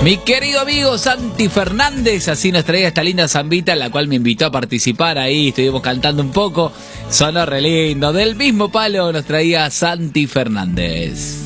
Mi querido amigo Santi Fernández, así nos traía esta linda zambita, en la cual me invitó a participar ahí, estuvimos cantando un poco, sonó re lindo, del mismo palo nos traía Santi Fernández.